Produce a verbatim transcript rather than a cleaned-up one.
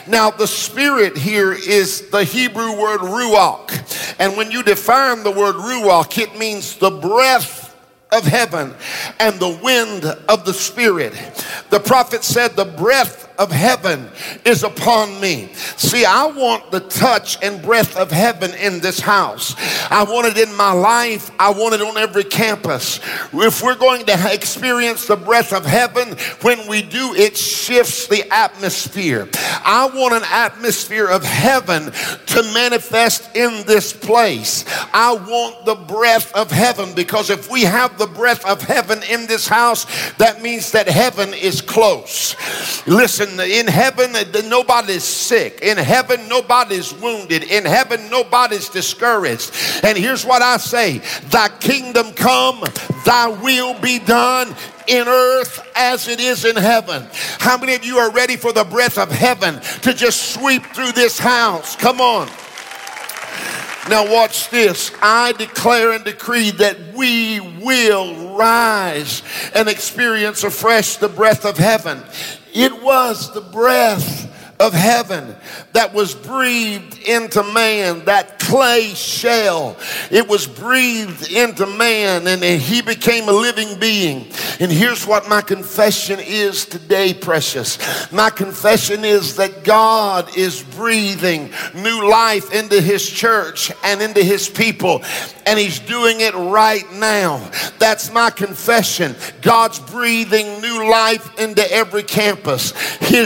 Now, the Spirit here is the Hebrew word ruach. And when you define the word ruach, it means the breath of heaven and the wind of the Spirit. The prophet said, the breath of heaven is upon me. See, I want the touch and breath of heaven in this house. I want it in my life. I want it on every campus. If we're going to experience the breath of heaven, when we do, it shifts the atmosphere. I want an atmosphere of heaven to manifest in this place. I want the breath of heaven, because if we have the breath of heaven in this house, that means that heaven is close. Listen, in heaven, nobody's sick. In heaven, nobody's wounded. In heaven, nobody's discouraged. And here's what I say: thy kingdom come, thy will be done in earth as it is in heaven. How many of you are ready for the breath of heaven to just sweep through this house? Come on. Now watch this. I declare and decree that we will rise and experience afresh the breath of heaven. It was the breath of heaven that was breathed into man, that clay shell. It was breathed into man, and he became a living being. And here's what my confession is today, precious. My confession is that God is breathing new life into his church and into his people, and he's doing it right now. That's my confession. God's breathing new life into every campus. His